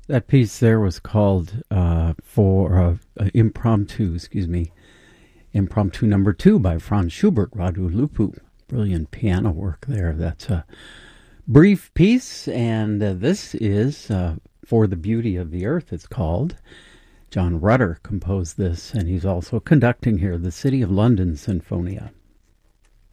That piece there was called Impromptu Number 2 by Franz Schubert, Radu Lupu. Brilliant piano work there. That's a brief piece, and this is For the Beauty of the Earth, it's called. John Rutter composed this, and he's also conducting here the City of London Sinfonia.